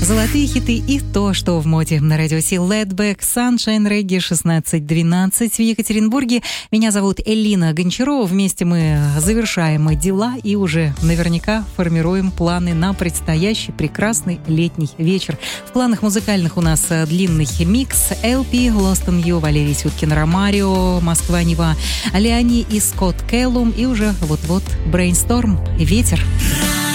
Золотые хиты и то, что в моде. На радио Си Лэдбэк, Sunshine Reggae 16:12 в Екатеринбурге. Меня зовут Элина Гончарова. Вместе мы завершаем дела и уже наверняка формируем планы на предстоящий прекрасный летний вечер. В планах музыкальных у нас длинный микс LP, Lost on You, Валерий Сюткин, Ромарио, Москва-Нева, Леони и Скотт Кэллум и уже вот-вот Brainstorm, ветер.